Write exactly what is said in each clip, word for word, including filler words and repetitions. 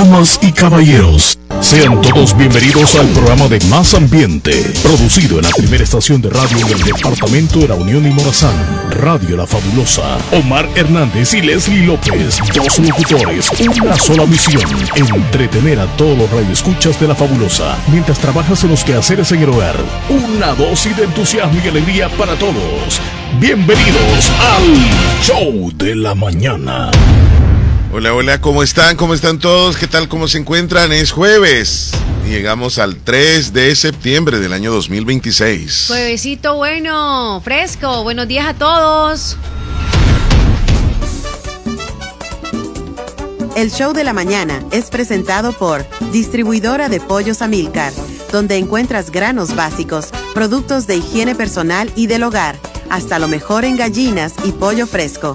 Damas y caballeros, sean todos bienvenidos al programa de Más Ambiente, producido en la primera estación de radio del departamento de La Unión y Morazán, Radio La Fabulosa. Omar Hernández y Leslie López, dos locutores, una sola misión: entretener a todos los radioescuchas de La Fabulosa mientras trabajas en los quehaceres en el hogar. Una dosis de entusiasmo y alegría para todos. Bienvenidos al Show de la Mañana. Hola, hola, ¿cómo están? ¿Cómo están todos? ¿Qué tal? ¿Cómo se encuentran? Es jueves y llegamos al tres de septiembre del año dos mil veintiséis. Juevesito bueno, fresco. Buenos días a todos. El Show de la Mañana es presentado por Distribuidora de Pollos Amilcar, donde encuentras granos básicos, productos de higiene personal y del hogar, hasta lo mejor en gallinas y pollo fresco.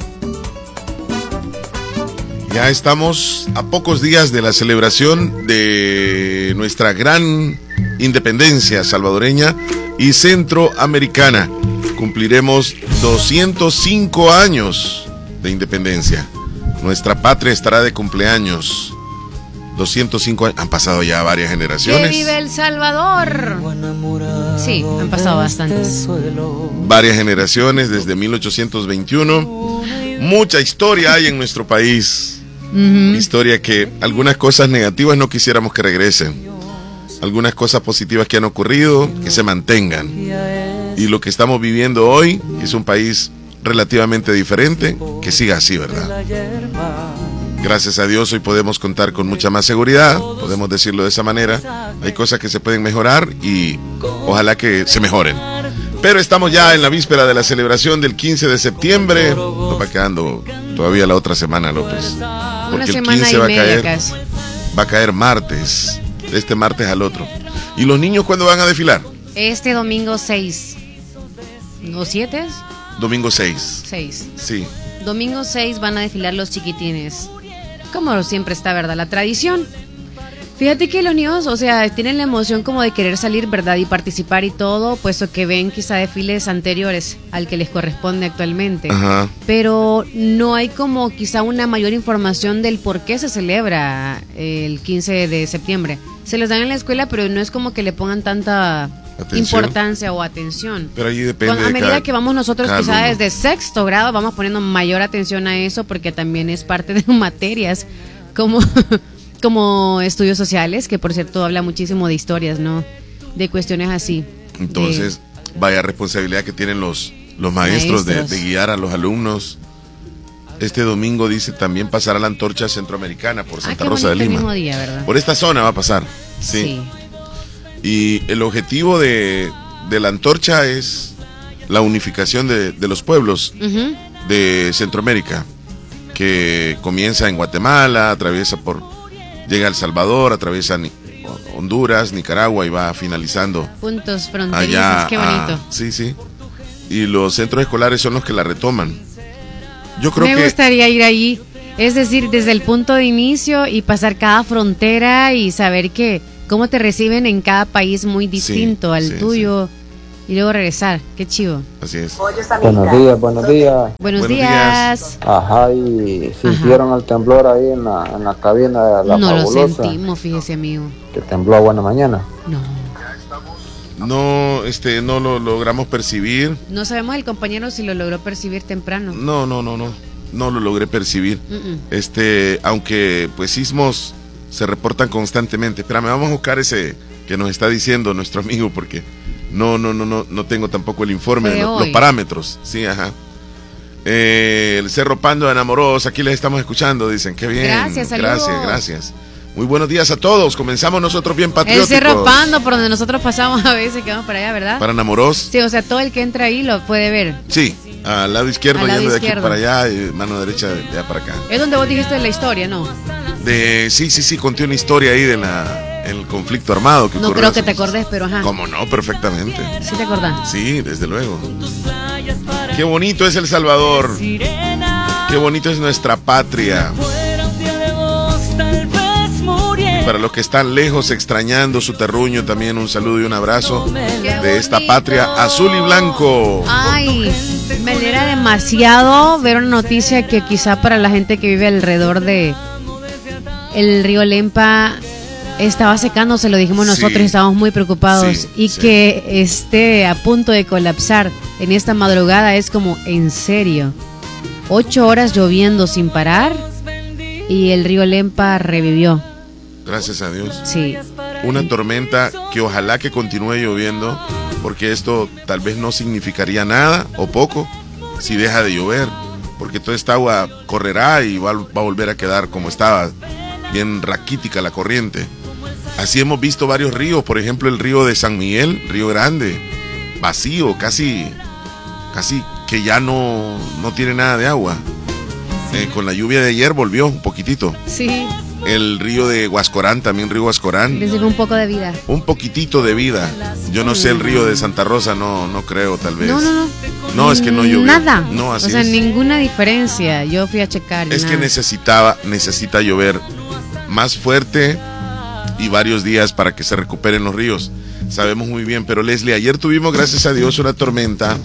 Ya estamos a pocos días de la celebración de nuestra gran independencia salvadoreña y centroamericana. Cumpliremos doscientos cinco años de independencia. Nuestra patria estará de cumpleaños. doscientos cinco años. Han pasado ya varias generaciones. ¡Que vive El Salvador! Sí, han pasado bastantes. Varias generaciones desde mil ochocientos veintiuno. Mucha historia hay en nuestro país. Uh-huh. Historia que algunas cosas negativas no quisiéramos que regresen. Algunas cosas positivas que han ocurrido, que se mantengan. Y lo que estamos viviendo hoy, que es un país relativamente diferente, que siga así, ¿verdad? Gracias a Dios hoy podemos contar con mucha más seguridad, podemos decirlo de esa manera. Hay cosas que se pueden mejorar y ojalá que se mejoren. Pero estamos ya en la víspera de la celebración del quince de septiembre. Nos va quedando todavía la otra semana, López. Porque Una semana el quince y va a media caer, casi. va a caer martes, de este martes al otro. ¿Y los niños cuándo van a desfilar? Este domingo seis. ¿O siete? Domingo seis. seis. Sí. Domingo seis van a desfilar los chiquitines. Como siempre está, ¿verdad? La tradición. Fíjate que los niños, o sea, tienen la emoción como de querer salir, ¿verdad? Y participar y todo, puesto que ven quizá desfiles anteriores al que les corresponde actualmente. Ajá. Pero no hay como quizá una mayor información del por qué se celebra el quince de septiembre. Se les dan en la escuela, pero no es como que le pongan tanta atención, importancia o atención. Pero ahí depende. Con, a medida cada, que vamos nosotros quizá alumno. Desde sexto grado vamos poniendo mayor atención a eso, porque también es parte de materias como... como estudios sociales, que por cierto habla muchísimo de historias, ¿no? De cuestiones así. Entonces, de... vaya responsabilidad que tienen los, los maestros, maestros. De, de guiar a los alumnos. Este domingo dice también pasará la antorcha centroamericana por Santa ah, Rosa de Lima. El mismo día, ¿verdad? Por esta zona va a pasar. Sí. sí. Y el objetivo de, de la antorcha es la unificación de, de los pueblos uh-huh. de Centroamérica, que comienza en Guatemala, atraviesa por... Llega a El Salvador, atraviesa Honduras, Nicaragua y va finalizando. Puntos fronterizos, allá, qué bonito. Ah, sí, sí. Y los centros escolares son los que la retoman. Yo creo Me que... gustaría ir ahí, es decir, desde el punto de inicio y pasar cada frontera y saber que cómo te reciben en cada país muy distinto sí, al sí, tuyo. Sí. Y luego regresar, qué chivo. Así es. Buenos días, buenos días. Buenos, buenos días. días. Ajá, y sintieron Ajá. el temblor ahí en la, en la cabina de la No Fabulosa. Lo sentimos, fíjese, amigo. Que tembló a buena mañana. No. No, este, no lo logramos percibir. No sabemos el compañero si lo logró percibir temprano. No, no, no, no. No lo logré percibir. Uh-uh. Este, aunque pues sismos se reportan constantemente. Espérame, vamos a buscar ese que nos está diciendo nuestro amigo, porque no, no, no, no, no tengo tampoco el informe de los, los parámetros. Sí, ajá. Eh, el Cerro Pando de Enamoros, aquí les estamos escuchando, dicen, qué bien. Gracias, saludos. Gracias, gracias. Muy buenos días a todos. Comenzamos nosotros bien patrióticos. El Cerro Pando, por donde nosotros pasamos a veces, que vamos para allá, ¿verdad? Para Enamoros. Sí, o sea, todo el que entra ahí lo puede ver. Sí, al lado izquierdo, al lado yendo izquierdo. de aquí para allá y mano derecha de allá para acá. Es donde vos dijiste la historia, ¿no? De, sí, sí, sí, conté una historia ahí de la, el conflicto armado que No ocurrió. creo que te acordes, pero ajá. ¿Cómo no? Perfectamente. ¿Sí te acordás? Sí, desde luego. Qué bonito es El Salvador. Qué bonito es nuestra patria. Para los que están lejos extrañando su terruño, también un saludo y un abrazo de esta patria azul y blanco. Ay, me alegra demasiado ver una noticia que quizá para la gente que vive alrededor de el río Lempa estaba secándose, lo dijimos nosotros, sí. estábamos muy preocupados. Sí, y sí. que esté a punto de colapsar en esta madrugada es como, en serio. Ocho horas lloviendo sin parar y el río Lempa revivió. Gracias a Dios. Sí. Una tormenta que ojalá que continúe lloviendo, porque esto tal vez no significaría nada o poco si deja de llover, porque toda esta agua correrá y va, va a volver a quedar como estaba, bien raquítica la corriente. Así hemos visto varios ríos, por ejemplo el río de San Miguel, Río Grande, vacío, casi, casi que ya no, no tiene nada de agua. Eh, con la lluvia de ayer volvió un poquitito. Sí. El río de Huascorán, también río Huascorán. Les digo un poco de vida. Un poquitito de vida. Yo no sé el río de Santa Rosa, no, no creo, tal vez. No, no, no. No, es que no llovió. Nada. No, así o sea, es. ninguna diferencia. Yo fui a checar. Es nada. que necesitaba, necesita llover más fuerte y varios días para que se recuperen los ríos. Sabemos muy bien, pero Leslie, ayer tuvimos, gracias a Dios, una tormenta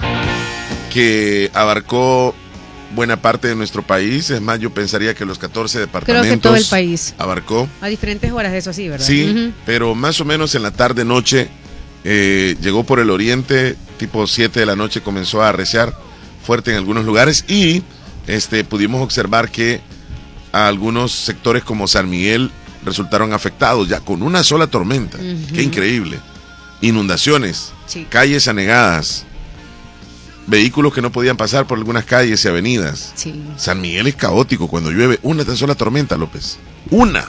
que abarcó buena parte de nuestro país. Es más, yo pensaría que los catorce departamentos. Creo que todo el país. Abarcó. A diferentes horas, eso sí, ¿verdad? Sí, Uh-huh. pero más o menos en la tarde noche eh, llegó por el oriente, tipo siete de la noche comenzó a arreciar fuerte en algunos lugares y este pudimos observar que a algunos sectores como San Miguel resultaron afectados ya con una sola tormenta. Uh-huh. Qué increíble. Inundaciones, sí. Calles anegadas, vehículos que no podían pasar por algunas calles y avenidas. Sí. San Miguel es caótico cuando llueve una tan sola tormenta, López. Una.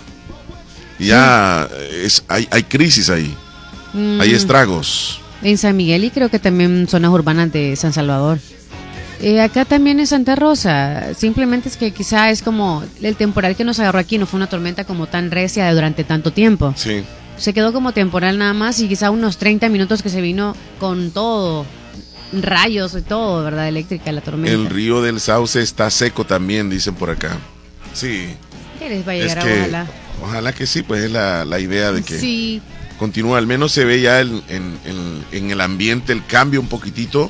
Y ya sí. es, hay, hay crisis ahí. Mm. Hay estragos. En San Miguel y creo que también zonas urbanas de San Salvador. Eh, acá también en Santa Rosa. Simplemente es que quizá es como el temporal que nos agarró aquí. No fue una tormenta como tan recia durante tanto tiempo. Sí. Se quedó como temporal nada más y quizá unos treinta minutos que se vino con todo. Rayos y todo, ¿verdad? Eléctrica la tormenta. El río del Sauce está seco también, dicen por acá. Sí. ¿Qué les va a llegar? Es que, ojalá. Ojalá que sí, pues es la, la idea de que sí. continúa. Al menos se ve ya en, en, en, en el ambiente el cambio un poquitito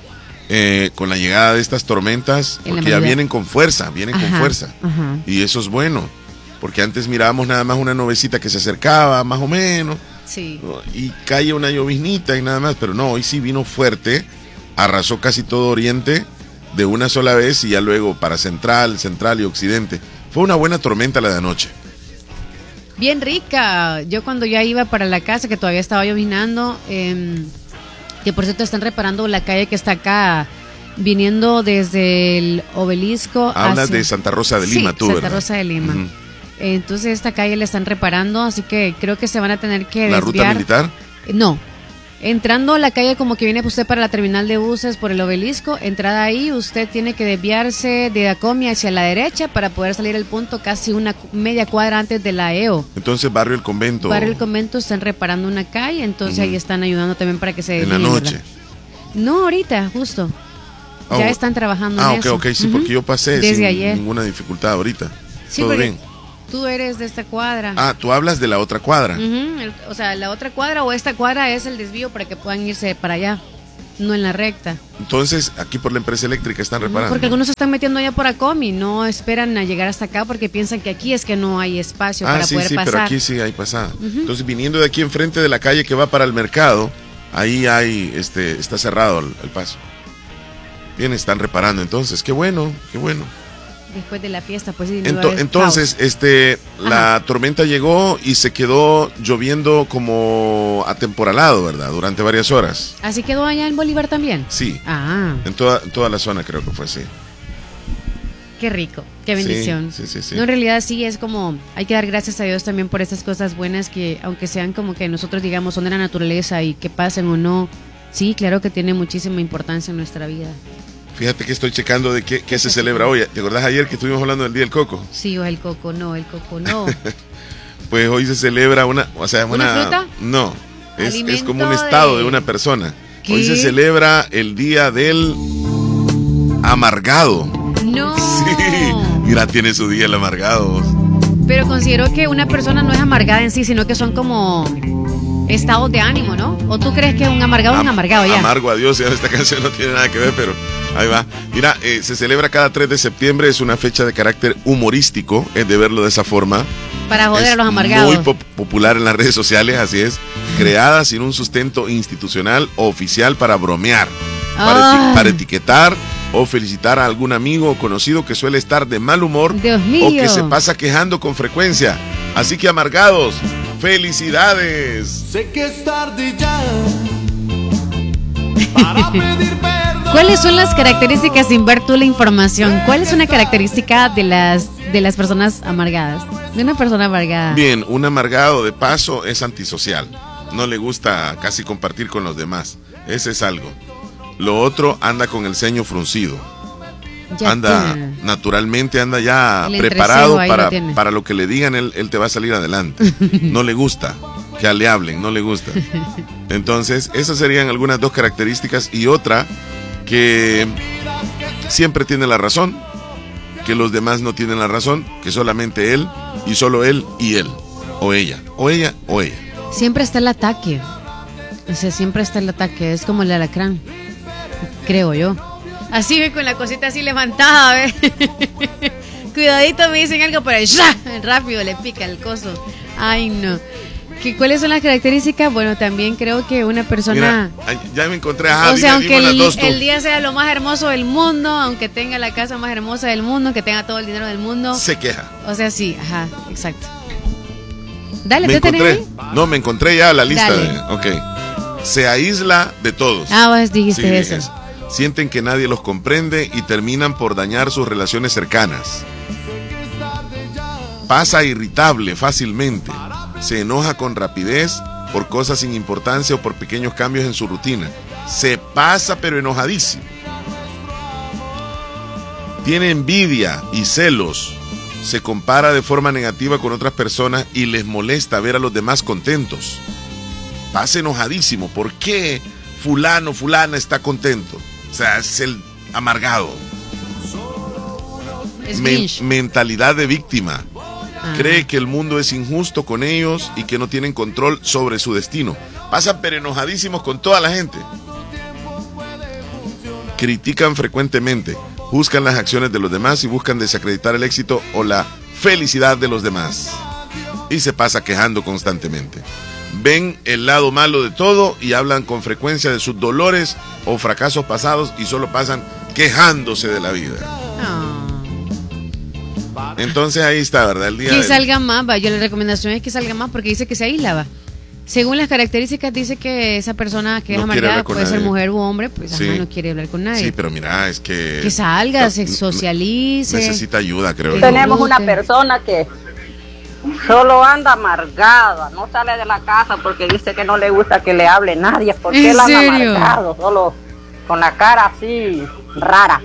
eh, con la llegada de estas tormentas, en porque ya vienen con fuerza, vienen ajá, con fuerza. Ajá. Y eso es bueno, porque antes mirábamos nada más una nubecita que se acercaba, más o menos. Sí. Y cae una lloviznita y nada más, pero no, hoy sí vino fuerte. Arrasó casi todo Oriente de una sola vez y ya luego para Central, Central y Occidente. Fue una buena tormenta la de anoche. Bien rica. Yo cuando ya iba para la casa, que todavía estaba llovinando, eh, que por cierto están reparando la calle que está acá, viniendo desde el Obelisco. Hablas hacia... de Santa Rosa de Lima, sí, tú, Santa ¿verdad? Rosa de Lima. Uh-huh. Entonces esta calle la están reparando, así que creo que se van a tener que ¿La desviar. ruta militar? No. Entrando a la calle como que viene usted para la terminal de buses por el Obelisco, entrada ahí, usted tiene que desviarse de Acomia hacia la derecha para poder salir al punto casi una media cuadra antes de la E O. Entonces Barrio El Convento. Barrio El Convento están reparando una calle, entonces uh-huh. ahí están ayudando también para que se desvíen. En la noche. ¿Verdad? No, ahorita, justo. Oh. Ya están trabajando ah, en ok, eso. ok, sí, uh-huh. porque yo pasé desde sin ayer. ninguna dificultad ahorita. Sí, todo bien. Tú eres de esta cuadra. Ah, tú hablas de la otra cuadra. Uh-huh. el, o sea, la otra cuadra o esta cuadra es el desvío para que puedan irse para allá, no en la recta. Entonces, aquí por la empresa eléctrica están reparando. Porque algunos se están metiendo ya por Acomi, no esperan a llegar hasta acá porque piensan que aquí es que no hay espacio ah, para sí, poder sí, pasar. Pero aquí sí hay pasada. Uh-huh. Entonces, viniendo de aquí enfrente de la calle que va para el mercado, ahí hay, este, está cerrado el, el paso. Bien, están reparando entonces, qué bueno, qué bueno. Después de la fiesta, pues sí. Ento- entonces, caos. este, Ajá. la tormenta llegó y se quedó lloviendo como atemporalado, ¿verdad? Durante varias horas. ¿Así quedó allá en Bolívar también? Sí. Ah. En toda, en toda la zona creo que fue así. Qué rico, qué bendición. Sí, sí, sí, sí. No, en realidad sí es como, hay que dar gracias a Dios también por estas cosas buenas que, aunque sean como que nosotros digamos son de la naturaleza y que pasen o no, sí, claro que tiene muchísima importancia en nuestra vida. Fíjate que estoy checando de qué, qué se celebra hoy. ¿Te acordás ayer que estuvimos hablando del Día del Coco? Sí, o el coco no, el coco no. Pues hoy se celebra una, o sea, ¿Una, una fruta? No, es, es como un de... estado de una persona. ¿Qué? Hoy se celebra el Día del Amargado. No. Sí, mira, tiene su día el amargado. Pero considero que una persona no es amargada en sí, sino que son como estados de ánimo, ¿no? ¿O tú crees que un amargado es un amargado ya? Amargo a Dios, ya esta canción no tiene nada que ver, pero ahí va. Mira, eh, se celebra cada tres de septiembre, es una fecha de carácter humorístico, es de verlo de esa forma. Para joder es a los amargados. Muy pop popular en las redes sociales, así es. Creada sin un sustento institucional o oficial para bromear, para, eti para etiquetar o felicitar a algún amigo o conocido que suele estar de mal humor o que se pasa quejando con frecuencia. Así que amargados, felicidades. Sé que es tarde ya para pedir perdón. ¿Cuáles son las características, sin ver tú la información? ¿Cuál es una característica de las, de las personas amargadas? De una persona amargada. Bien, un amargado de paso es antisocial. No le gusta casi compartir con los demás. Ese es algo. Lo otro, anda con el ceño fruncido. Ya anda, tiene. naturalmente anda ya el preparado para lo, para lo que le digan, él, él te va a salir adelante. No le gusta que le hablen, no le gusta. Entonces, esas serían algunas dos características. Y otra, que siempre tiene la razón, que los demás no tienen la razón, que solamente él y solo él y él, o ella, o ella, o ella. Siempre está el ataque, o sea, siempre está el ataque, es como el alacrán, creo yo. Así ve con la cosita así levantada, ¿ve? Cuidadito, me dicen algo, pero ¡ya! Rápido le pica el coso. Ay, no. ¿Qué, ¿Cuáles son las características? Bueno, también creo que una persona... Mira, ya me encontré a Javi. O sea, aunque el, el día sea lo más hermoso del mundo, aunque tenga la casa más hermosa del mundo, que tenga todo el dinero del mundo... Se queja. O sea, sí, ajá, exacto. Dale, me ¿te encontré, tenés ahí? No, me encontré ya la lista. Dale. De, ok. Se aísla de todos. Ah, vos dijiste sí, eso. Es, sienten que nadie los comprende y terminan por dañar sus relaciones cercanas. Pasa irritable fácilmente. Se enoja con rapidez por cosas sin importancia o por pequeños cambios en su rutina. Se pasa pero enojadísimo. Tiene envidia y celos. Se compara de forma negativa con otras personas y les molesta ver a los demás contentos. Pasa enojadísimo. ¿Por qué fulano, fulana está contento? O sea, es el amargado. Es Men mentalidad de víctima. Cree que el mundo es injusto con ellos y que no tienen control sobre su destino. Pasan pero enojadísimos con toda la gente. Critican frecuentemente, juzgan las acciones de los demás y buscan desacreditar el éxito o la felicidad de los demás. Y se pasa quejando constantemente. Ven el lado malo de todo y hablan con frecuencia de sus dolores o fracasos pasados y solo pasan quejándose de la vida. Oh. Entonces ahí está, ¿verdad? El día que del... salga más, va. Yo la recomendación es que salga más porque dice que se aíslaba. Según las características dice que esa persona que es no amargada puede nadie. ser mujer u hombre, pues sí. ajá, no quiere hablar con nadie. Sí, pero mira, es que... Que salga, no, se socialice. Necesita ayuda, creo. Tenemos una persona que solo anda amargada, no sale de la casa porque dice que no le gusta que le hable nadie, porque él anda amargado, solo con la cara así rara.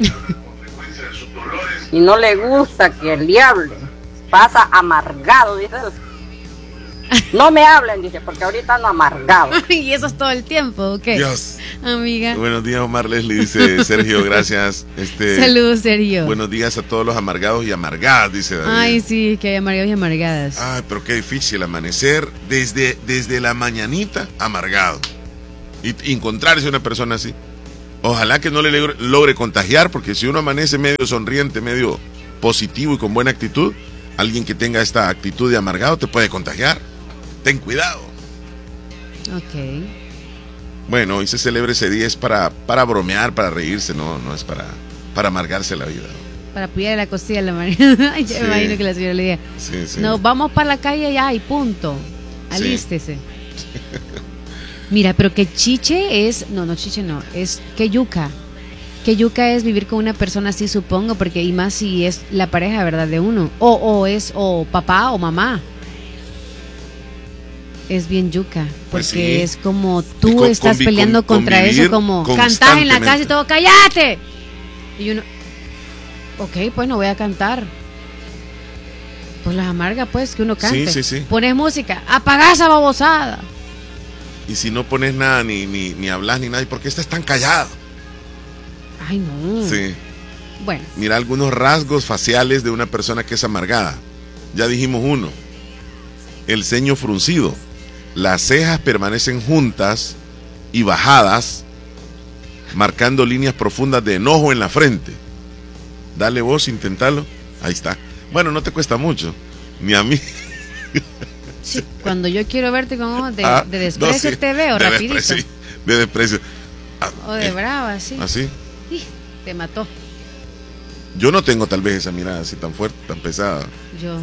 Y no le gusta que le hable, pasa amargado, dice. No me hablen, dice, porque ahorita ando amargado. Y eso es todo el tiempo, ¿ok? Dios. Amiga. Buenos días, Omar Leslie, dice Sergio, gracias. Este, Saludos, Sergio. Buenos días a todos los amargados y amargadas, dice David. Ay, sí, que hay amargados y amargadas. Ay, pero qué difícil amanecer desde, desde la mañanita amargado. Y, y encontrarse una persona así. Ojalá que no le logre, logre contagiar, porque si uno amanece medio sonriente, medio positivo y con buena actitud, alguien que tenga esta actitud de amargado te puede contagiar. Ten cuidado. Ok. Bueno, hoy se celebra ese día, es para, para bromear, para reírse, no, no es para, para amargarse la vida. Para apoyar la costilla de la María. Yo sí. me imagino que la señora le diga. Sí, sí. No, vamos para la calle ya y punto. Alístese. Sí. Mira, pero que chiche es, no, no chiche no, es que yuca. Que yuca es vivir con una persona así, supongo, porque y más si es la pareja, ¿verdad? De uno. O, o es o papá o mamá. Es bien yuca, porque pues sí. es como tú con, estás peleando con, contra eso, como cantás en la casa y todo, ¡cállate! Y uno, ok, pues no voy a cantar. Pues las amarga, pues, que uno cante. Sí, sí, sí. Pones música, apagá esa babosada. Y si no pones nada, ni, ni, ni hablas, ni nada, ¿y por qué estás tan callado? Ay, no. Sí. Bueno. Mira algunos rasgos faciales de una persona que es amargada. Ya dijimos uno. El ceño fruncido. Las cejas permanecen juntas y bajadas, marcando líneas profundas de enojo en la frente. Dale vos, intentalo. Ahí está. Bueno, no te cuesta mucho. Ni a mí. Sí, cuando yo quiero verte con ojos de, ah, de desprecio, no, sí, te veo de rapidito. Desprecio, de desprecio. Ah, o de eh, brava, sí. Así. Y te mató. Yo no tengo tal vez esa mirada así tan fuerte, tan pesada. Yo.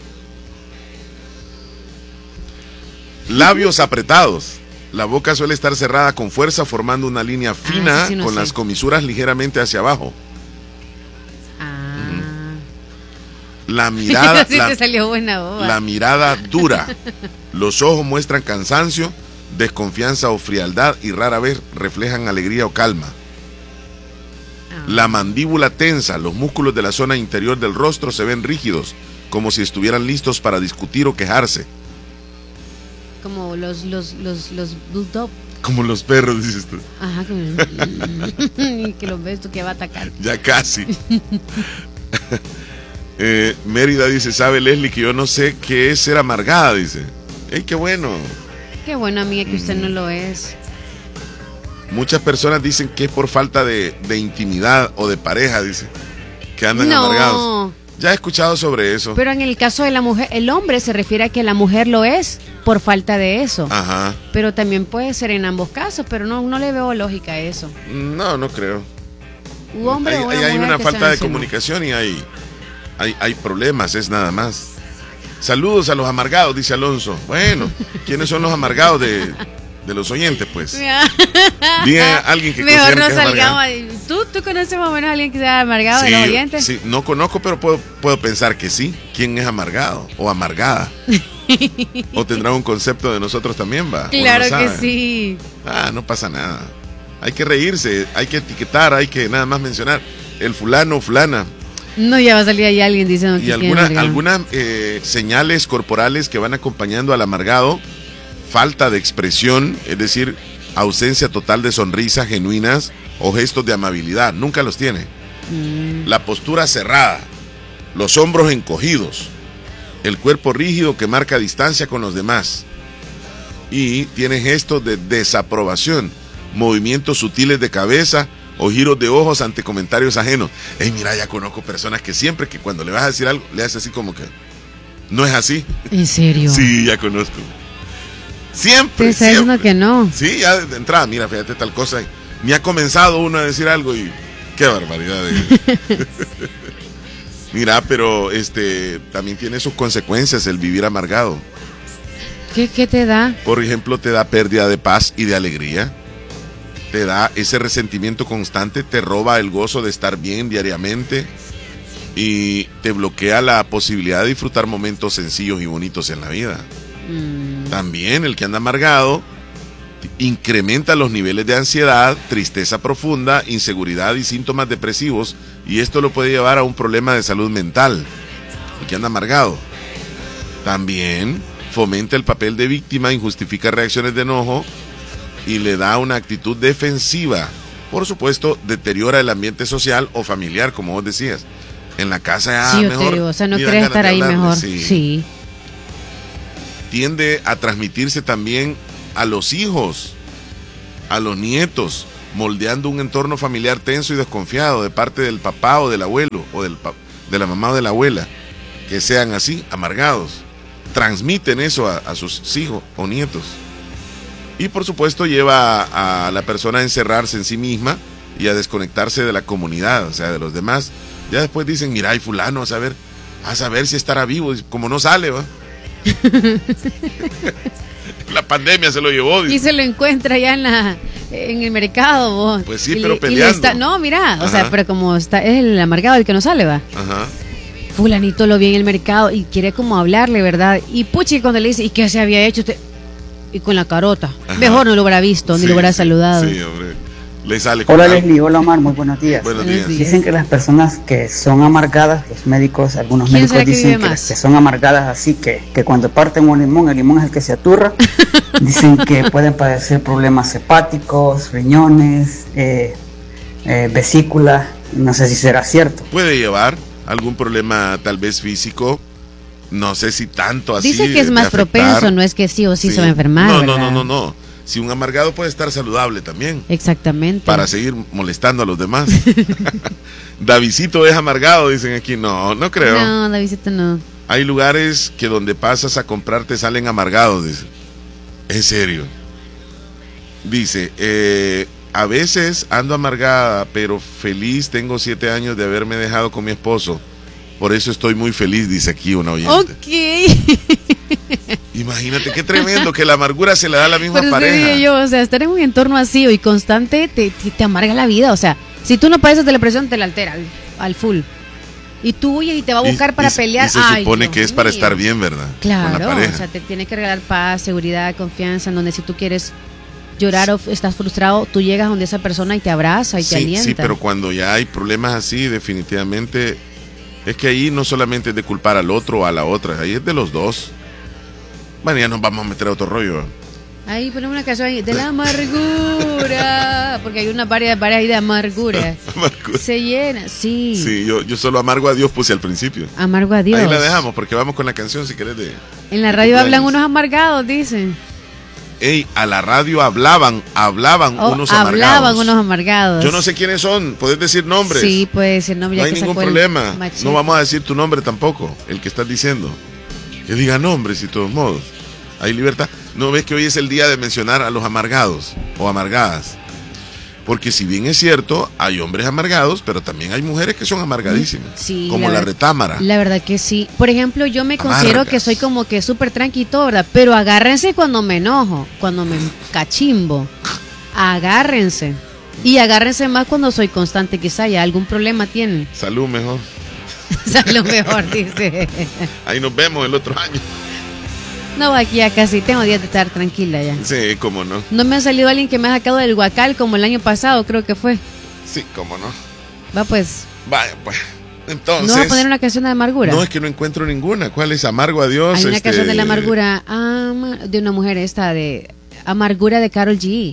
Labios apretados. La boca suele estar cerrada con fuerza, formando una línea fina ah, sí, sí, no con sé. las comisuras ligeramente hacia abajo. Ah. Uh-huh. La mirada, sí la, te salió buena boba. la mirada dura. Los ojos muestran cansancio, desconfianza o frialdad y rara vez reflejan alegría o calma. Ah. La mandíbula tensa, los músculos de la zona interior del rostro se ven rígidos, como si estuvieran listos para discutir o quejarse. Como los los los los bulldog. Como los perros, dices tú. Ajá, que, que los ves tú que va a atacar. Ya casi. eh, Mérida dice, ¿sabe Leslie que yo no sé qué es ser amargada? Dice. ¡Ey, qué bueno! Qué bueno, amiga, que usted no lo es. Muchas personas dicen que es por falta de, de intimidad o de pareja, dice. Que andan no. amargados. Ya he escuchado sobre eso. Pero en el caso de la mujer, el hombre se refiere a que la mujer lo es por falta de eso. Ajá. Pero también puede ser en ambos casos, pero no, no le veo lógica a eso. No, no creo. Un hombre hay, o una hay, hay mujer una que falta sean de así, comunicación y hay, hay, hay problemas, es nada más. Saludos a los amargados, dice Alonso. Bueno, ¿quiénes son los amargados de, de los oyentes, pues? Diga alguien que mejor no que es salgamos. amargado. ¿Tú, ¿Tú conoces más o menos a alguien que sea amargado Sí, de los oyentes? sí, no conozco, pero puedo, puedo pensar que sí. ¿Quién es amargado o amargada? ¿O tendrá un concepto de nosotros también, va? Claro Uno no que sabe. sí. Ah, no pasa nada. Hay que reírse, hay que etiquetar, hay que nada más mencionar el fulano, fulana. No, ya va a salir ahí alguien diciendo que Y alguna, algunas eh, señales corporales que van acompañando al amargado: falta de expresión, es decir, ausencia total de sonrisas genuinas o gestos de amabilidad, nunca los tiene. Mm. La postura cerrada, los hombros encogidos, el cuerpo rígido que marca distancia con los demás, y tiene gestos de desaprobación, movimientos sutiles de cabeza o giros de ojos ante comentarios ajenos. Ey, mira, ya conozco personas que siempre que cuando le vas a decir algo, le haces así como que no es así. ¿En serio? Sí, ya conozco. Siempre. Te está diciendo que no. Sí, ya de entrada, mira, fíjate tal cosa. Ni ha comenzado uno a decir algo y qué barbaridad. Mira, pero este también tiene sus consecuencias el vivir amargado. ¿Qué, qué te da? Por ejemplo, te da pérdida de paz y de alegría. Te da ese resentimiento constante, te roba el gozo de estar bien diariamente y te bloquea la posibilidad de disfrutar momentos sencillos y bonitos en la vida. Mm. También el que anda amargado incrementa los niveles de ansiedad, tristeza profunda, inseguridad y síntomas depresivos, y esto lo puede llevar a un problema de salud mental. El que anda amargado también fomenta el papel de víctima, injustifica reacciones de enojo y le da una actitud defensiva. Por supuesto, deteriora el ambiente social o familiar, como vos decías. En la casa ya sí, mejor. Digo, o sea, no querés estar ahí mejor. Sí. sí. Tiende a transmitirse también a los hijos, a los nietos, moldeando un entorno familiar tenso y desconfiado de parte del papá o del abuelo, o del pa- de la mamá o de la abuela, que sean así, amargados. Transmiten eso a, a sus hijos o nietos. Y por supuesto lleva a, a la persona a encerrarse en sí misma y a desconectarse de la comunidad, o sea, de los demás. Ya después dicen, mira, hay fulano, a saber, a saber si estará vivo, como no sale, ¿va? La pandemia se lo llevó. Dice. Y se lo encuentra ya en la en el mercado, vos. Pues sí, y pero le, peleando. Está, no, mira, Ajá. o sea, pero como está, es el amargado el que no sale, va. Ajá. Fulanito lo vi en el mercado y quiere como hablarle, ¿verdad? Y puchi, cuando le dice, ¿y qué se había hecho usted? Y con la carota. Ajá. Mejor no lo hubiera visto, sí, ni lo hubiera sí, saludado. Sí, hombre. Le sale hola con Leslie, hola Omar, muy buenos días. Buenos días. Dicen que las personas que son amargadas, los médicos, algunos ¿Quién médicos será que dicen vive que más? las que son amargadas así, que, que cuando parten un limón, el limón es el que se aturra. Dicen que pueden padecer problemas hepáticos, riñones, eh, eh, vesícula, no sé si será cierto. Puede llevar algún problema tal vez físico, no sé si tanto así. Dice que es más propenso, no es que sí o sí, sí. se va a enfermar. No, ¿verdad? no, no, no, no. Si un amargado puede estar saludable también. Exactamente. Para seguir molestando a los demás. Davidcito es amargado, dicen aquí. No, no creo. No, Davidcito no. Hay lugares que donde pasas a comprar te salen amargados, dice. En serio. Dice, eh, a veces ando amargada, pero feliz. Tengo siete años de haberme dejado con mi esposo. Por eso estoy muy feliz, dice aquí una oyente. Ok. Imagínate qué tremendo que la amargura se le da a la misma Pero pareja. yo, o sea, estar en un entorno así y constante te, te, te amarga la vida. O sea, si tú no padeces de la depresión, te la altera al, al full. Y tú huyes y te va a buscar y, para y, pelear. Y se Ay, supone Dios que es para mío. estar bien, ¿verdad? Claro, con la pareja. o sea, te tiene que regalar paz, seguridad, confianza, en donde si tú quieres llorar o estás frustrado, tú llegas donde esa persona y te abraza y te Sí, alienta. sí, pero cuando ya hay problemas así, definitivamente, es que ahí no solamente es de culpar al otro o a la otra, ahí es de los dos. Bueno, ya nos vamos a meter a otro rollo. Ahí ponemos una canción ahí, de la amargura, porque hay unas varias, varias ahí de amargura. Amargura. Se llena, sí. Sí, yo, yo solo amargo a Dios puse al principio. Amargo a Dios. Ahí la dejamos porque vamos con la canción si querés de... En la de radio cumpleaños. hablan unos amargados, dicen. Ey, a la radio hablaban, hablaban Oh, unos hablaban amargados. unos amargados. Yo no sé quiénes son, podés decir nombres. Sí, puede decir nombre. No ya hay que ningún sacó el problema. machete. No vamos a decir tu nombre tampoco, el que estás diciendo. Que diga nombres y todos modos. Hay libertad. ¿No ves que hoy es el día de mencionar a los amargados o amargadas? Porque si bien es cierto, hay hombres amargados, pero también hay mujeres que son amargadísimas. Sí, como la, ver- retámara. La verdad que sí. Por ejemplo, yo me considero Amargas. que soy como que súper tranquilo, ¿verdad? Pero agárrense cuando me enojo, cuando me cachimbo. Agárrense. Y agárrense más cuando soy constante, quizá ya algún problema tienen. Salud mejor. O sea, lo mejor, dice. Ahí nos vemos el otro año. No, aquí ya casi tengo días de estar tranquila ya. Sí, cómo no. No me ha salido alguien que me ha sacado del huacal como el año pasado, creo que fue. Sí, cómo no. Va pues. Vaya, pues. Entonces. ¿No vas a poner una canción de amargura? No, es que no encuentro ninguna. ¿Cuál es? Amargo a Dios. Hay una este, canción de la amargura ama- de una mujer esta de Amargura de Karol G.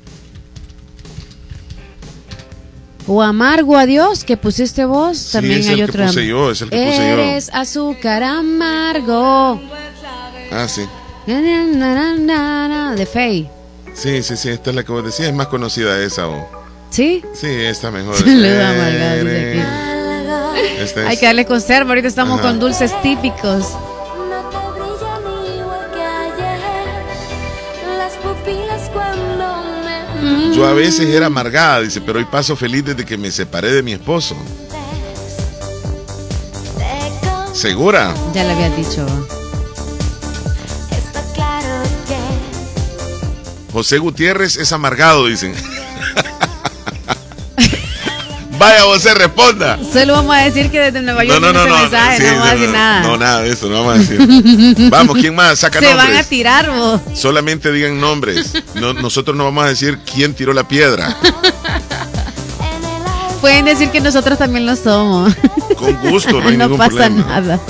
O Amargo a Dios que pusiste vos, Sí, también es hay el que otra. puse yo, es el que puse yo. Eres azúcar amargo. Ah, sí. Na, na, na, na, na, de Faye. Sí, sí, sí. Esta es la que vos decías. Es más conocida esa. O... ¿Sí? Sí, esta mejor. Saludos amargados, dice aquí. Esta es... Hay que darle conserva, ahorita estamos Ajá. con dulces típicos. No te brillan igual que ayer las pupilas cuando me Yo a veces era amargada, dice, pero hoy paso feliz desde que me separé de mi esposo. ¿Segura? Ya le había dicho. está claro que José Gutiérrez es amargado, dicen. Vaya, José, responda. Solo vamos a decir que desde Nueva York No, no, viene no, ese no. mensaje, Sí, no vamos a decir no, nada. no, nada de eso, no vamos a decir. Vamos, ¿quién más? Saca Se nombres. van a tirar vos. Solamente digan nombres. No, nosotros no vamos a decir quién tiró la piedra. Pueden decir que nosotros también lo somos. Con gusto, no hay no ningún pasa problema. nada.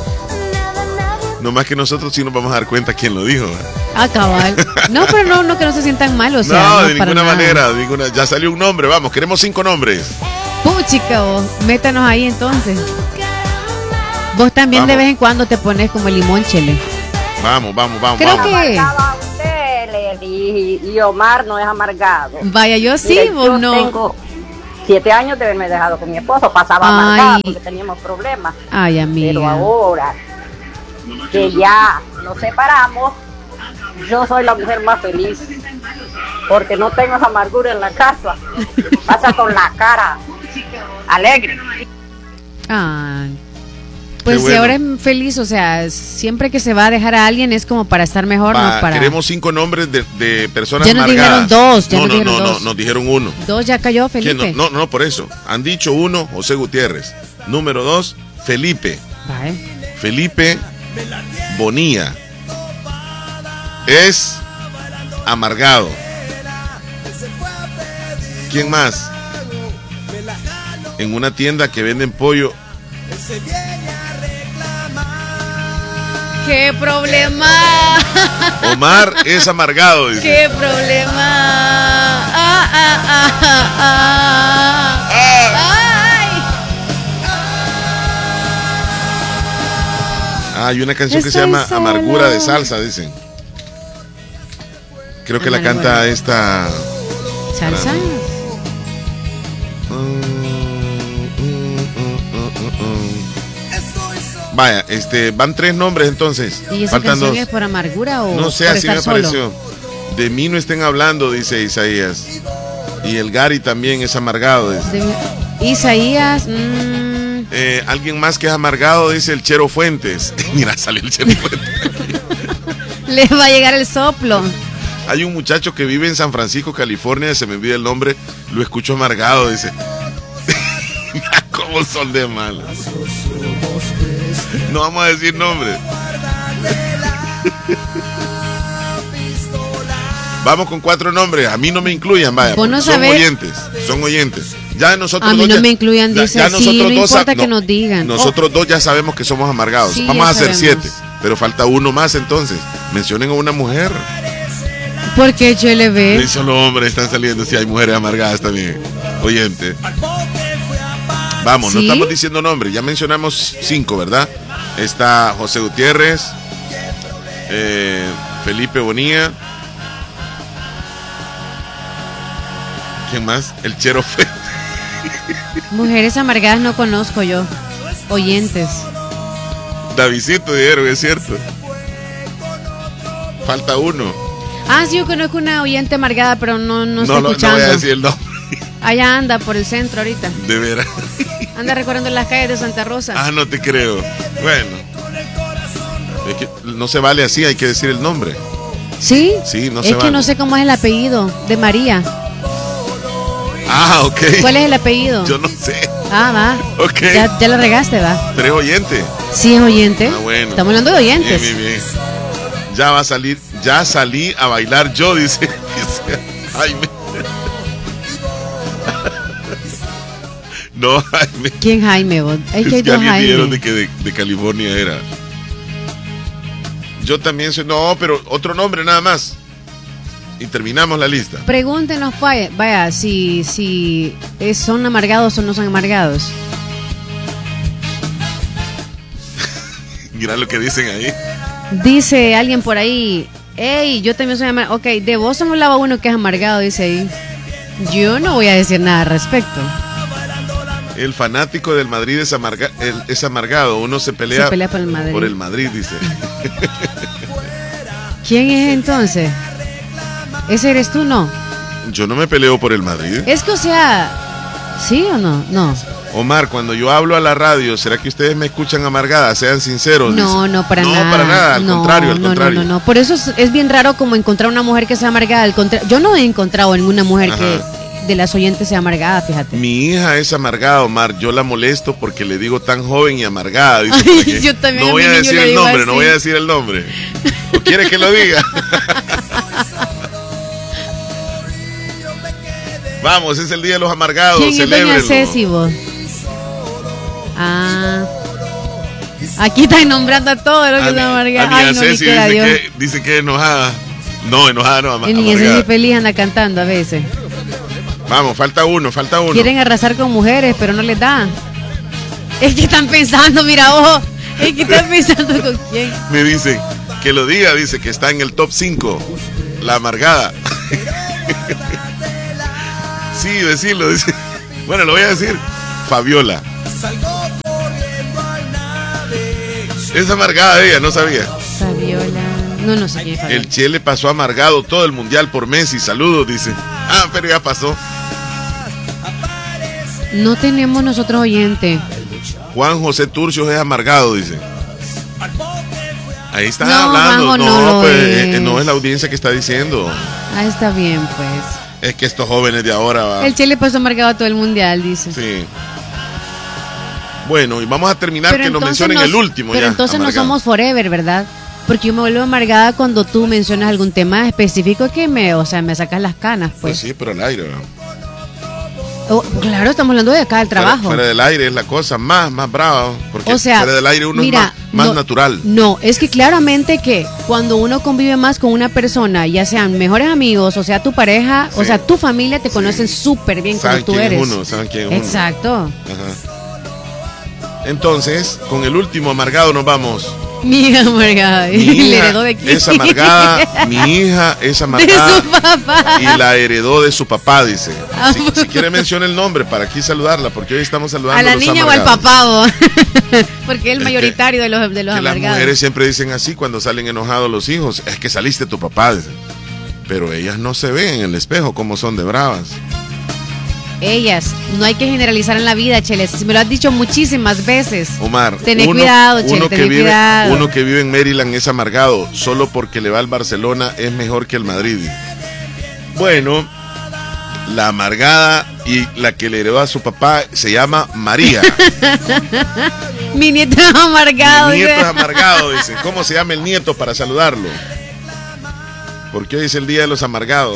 No más que nosotros sí nos vamos a dar cuenta quién lo dijo. Ah, cabal. No, pero no, no que no se sientan mal, o sea, no, no, de para ninguna nada. manera, de ninguna. Ya salió un nombre, vamos, queremos cinco nombres. Puchica, vos, métanos ahí entonces. Vos también Vamos. de vez en cuando te pones como el limonchele. Vamos, vamos, vamos, Creo vamos. que- Amargado a usted, Leli, y Omar no es amargado. Vaya, yo sí, Mire, vos yo no. tengo siete años de haberme dejado con mi esposo, pasaba Ay. amargada porque teníamos problemas. Ay, amiga. Pero ahora que ya nos separamos, yo soy la mujer más feliz porque no tengo esa amargura en la casa. Pasa con la cara alegre. Ay. Pues Qué si bueno. ahora es feliz, o sea, siempre que se va a dejar a alguien es como para estar mejor, Va, no para. Queremos cinco nombres de, de personas Ya nos amargadas. dijeron dos, ya no, nos no, dijeron no, dos. no, nos dijeron uno. Dos ya cayó, ¿Quién Felipe. no? no, no, por eso. Han dicho uno, José Gutiérrez. Número dos, Felipe. Vale. Felipe Bonilla. Es amargado. ¿Quién más? En una tienda que venden pollo. ¡Qué problema! Omar es amargado, dice. ¡Qué problema! ¡Ah, ah, ah, ah, Ah, hay una canción que se Estoy llama sola. Amargura de Salsa, dicen. Creo que la Amargura. canta esta. ¡Ay! ¿Salsa? Vaya, este, van tres nombres entonces. ¿Y esa Faltan canción dos. es por amargura o No sé, por así me estar solo? pareció. De mí no estén hablando, dice Isaías. Y el Gary también es amargado. Dice. De- Isaías. mmm, Eh, alguien más que es amargado, dice el Chero Fuentes. Mira, salió el Chero Fuentes. le va a llegar el soplo. Hay un muchacho que vive en San Francisco, California, se me olvida el nombre, lo escucho amargado, dice. Mira cómo son de malos. No vamos a decir nombres. Vamos con cuatro nombres, a mí no me incluyan, vaya, Vos no son sabés. oyentes, son oyentes. Ya nosotros A mí dos no ya- me incluyan, ya- dice, ya sí, nosotros no dos importa sa- que nos digan. Nosotros dos ya sabemos que somos amargados. Sí, Vamos ya a hacer sabemos. siete, pero falta uno más entonces. Mencionen a una mujer. Porque yo le ve. Y solo hombres están saliendo, si hay mujeres amargadas también. Oyente. Vamos, no ¿Sí? estamos diciendo nombres, ya mencionamos cinco, ¿verdad? Está José Gutiérrez, eh, Felipe Bonilla. ¿Quién más? El Chero Fe. Mujeres amargadas no conozco yo. Oyentes. Davidcito dijeron, es cierto. Falta uno. Ah, sí, yo conozco una oyente amargada, pero no, no está No, no, no escuchando. voy a decir el nombre, Allá anda por el centro ahorita. de veras. Anda recorriendo las calles de Santa Rosa. Ah, no te creo. Bueno. Es que no se vale así, hay que decir el nombre. ¿Sí? Sí, no se Es que vale. no sé cómo es el apellido de María. Ah, ok. ¿Cuál es el apellido? Yo no sé. Ah, va. Ok. Ya, ya lo regaste, va. Tres oyentes. Sí, es oyente. Ah, bueno. Estamos hablando de oyentes. Bien, bien, bien. Ya va a salir, ya salí a bailar yo, dice, dice Jaime. No, Jaime. ¿Quién Jaime? Vos? Es que hay Es que dos alguien dijeron Jaime. de que de, de California era. Yo también soy, no, pero otro nombre nada más. Y terminamos la lista. Pregúntenos, vaya, vaya si, si es- son amargados o no son amargados. Mira lo que dicen ahí. Dice alguien por ahí, hey, yo también soy amargado. Ok, de vos no hablaba uno que es amargado, dice ahí. Yo no voy a decir nada al respecto. El fanático del Madrid es, amarga, el- es amargado. Uno se pelea, Se pelea por el Madrid. por el Madrid, dice. ¿Quién es entonces? ¿Ese eres tú? No. Yo no me peleo por el Madrid. Es que, o sea, ¿sí o no? No. Omar, cuando yo hablo a la radio, ¿será que ustedes me escuchan amargada? Sean sinceros. No, dice. no, para no, nada. No, para nada, al No, contrario, al no, contrario. No, no, no. Por eso es, es bien raro como encontrar una mujer que sea amargada. Al contra- yo no he encontrado ninguna mujer Ajá. que de las oyentes sea amargada, fíjate. Mi hija es amargada, Omar. Yo la molesto porque le digo tan joven y amargada. Dice, Ay, que yo también no a voy mi a niño decir le el digo nombre, así. no voy a decir el nombre. ¿O quiere que lo diga? Vamos, es el día de los amargados. ¿Quién es doña Celébrenlo. Ceci, vos? Ah. Aquí están nombrando a todos los que son amargados. A Ay, niña no, ni Ceci quiera dice Dios. que, dice que enojada. No, enojada no, ama- El niña amargada. Ceci feliz anda cantando a veces. Vamos, falta uno, falta uno. Quieren arrasar con mujeres, pero no les da. Es que están pensando, mira vos. Es que están pensando con quién. Me dice que lo diga, dice que está en el top cinco. La amargada. Sí, decirlo, dice. Bueno, lo voy a decir. Fabiola. Es amargada ella, no sabía. Fabiola. No, no sé quién es Fabiola. El Che le pasó amargado todo el mundial por Messi. Saludos, dice. Ah, pero ya pasó. No tenemos nosotros oyente. Juan José Turcios es amargado, dice. Ahí están No, hablando. Juanjo, No, no lo pues es. eh, no es la audiencia que está diciendo. Ah, está bien, pues. Es que estos jóvenes de ahora va. El Che le pasó marcado a todo el mundial, dice. Sí. Bueno, y vamos a terminar Pero que nos entonces mencionen nos- el último Pero ya. entonces no amargado. somos forever, ¿verdad? Porque yo me vuelvo amargada cuando tú mencionas algún tema específico que me, o sea, me sacas las canas, Pues pues. sí, pero al aire, ¿verdad? Oh, claro, estamos hablando de acá, del trabajo. Fuera, fuera del aire es la cosa más, más brava. Porque O sea, fuera del aire uno mira, es más, más no- natural. No, es que claramente que cuando uno convive más con una persona, ya sean mejores amigos, o sea, tu pareja, o Sí. sea, tu familia te conocen súper bien como Saben tú quién eres. es uno, saben quién es uno. Exacto. Ajá. Entonces, con el último amargado nos vamos. Mi hija amargada. Mi ¿Le hija heredó de quién? es amargada, mi hija es amargada. De su papá. Y la heredó de su papá, dice. Si, si quiere menciona el nombre para aquí saludarla, porque hoy estamos saludando a la a los niña amargados. o al papá, vos. Porque es el Es mayoritario que, de los, de los que amargados. las mujeres siempre dicen así cuando salen enojados los hijos. Es que saliste tu papá, dice. Pero ellas no se ven en el espejo como son de bravas. Ellas, no hay que generalizar en la vida, Chele. Si me lo has dicho muchísimas veces. Omar, Tené uno, cuidado, Chele, uno que tené vive, cuidado. uno que vive en Maryland es amargado. Solo porque le va al Barcelona es mejor que el Madrid. Bueno, la amargada y la que le heredó a su papá se llama María. Mi nieto es amargado. Mi nieto dice. es amargado, dice. ¿Cómo se llama el nieto para saludarlo? Porque hoy es el día de los amargados.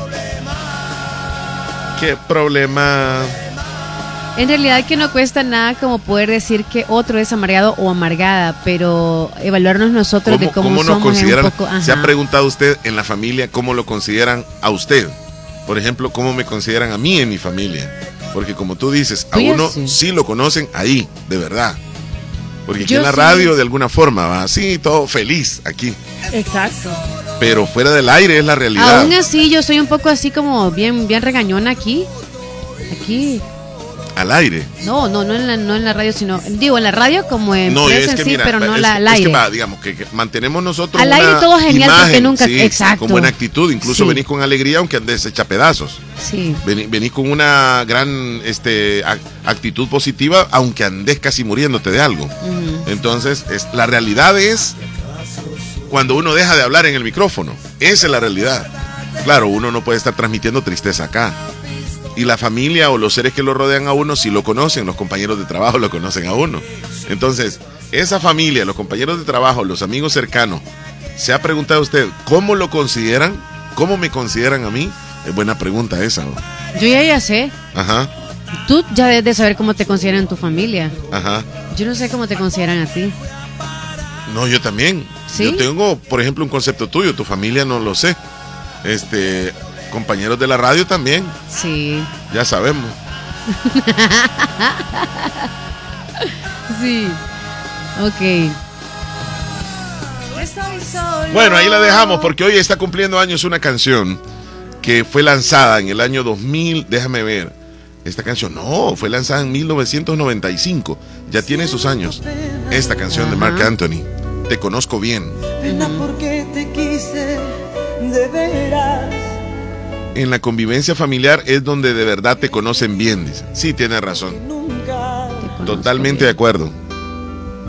¿Qué problema? En realidad que no cuesta nada como poder decir que otro es amargado o amargada, pero evaluarnos nosotros de cómo, nos somos consideran? es un poco... ¿Se ha ajá. preguntado usted en la familia cómo lo consideran a usted? Por ejemplo, ¿cómo me consideran a mí en mi familia? Porque como tú dices, a Tú ya uno sí. sí lo conocen ahí, de verdad. Porque aquí Yo en la sí. radio de alguna forma va así, todo feliz aquí. Exacto. Pero fuera del aire es la realidad. Aún así, yo soy un poco así como bien, bien regañona aquí. Aquí. Al aire. No, no, no en la, no en la radio, sino, digo, en la radio como en No, empresa, es que sí, mira, pero no es, la, al es aire. que va, digamos, que, que mantenemos nosotros Al una aire todo genial, imagen, porque nunca- sí, exacto. con buena actitud, incluso Sí. venís con alegría aunque andes hecha pedazos. Sí. Vení- venís con una gran este, ac- actitud positiva aunque andes casi muriéndote de algo. Ujú. Entonces, es, la realidad es cuando uno deja de hablar en el micrófono. Esa es la realidad. Claro, uno no puede estar transmitiendo tristeza acá. Y la familia o los seres que lo rodean a uno sí lo conocen, los compañeros de trabajo lo conocen a uno. Entonces, esa familia, los compañeros de trabajo, los amigos cercanos, ¿se ha preguntado usted cómo lo consideran? ¿Cómo me consideran a mí? Es buena pregunta esa, ¿no? Yo ya ya sé. Ajá, Tú ya debes de saber cómo te consideran tu familia. ajá. Yo no sé cómo te consideran a ti. No, yo también. ¿Sí? Yo tengo, por ejemplo, un concepto tuyo, tu familia no lo sé. Este, compañeros de la radio también, Sí. ya sabemos. Sí. Ok. Bueno, ahí la dejamos porque hoy está cumpliendo años una canción que fue lanzada en el año dos mil, déjame ver. Esta canción, no, fue lanzada en mil novecientos noventa y cinco, ya tiene sus años. Esta canción de Marc Anthony, Te conozco bien. Pena porque te quise de veras. En la convivencia familiar es donde de verdad te conocen bien, dice. Sí, tiene razón. Nunca Totalmente de acuerdo.